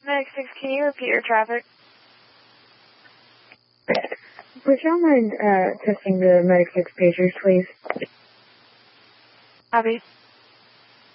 Medic 6, can you repeat your traffic? Would y'all mind testing the Medic 6 pagers, please? Copy.